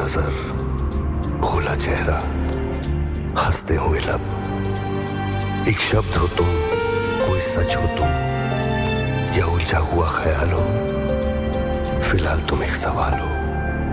नजर, भोला चेहरा, हंसते हुए लब, एक शब्द हो तुम, कोई सच हो तुम, या उलझा हुआ ख्याल हो, फिलहाल तुम एक सवाल हो।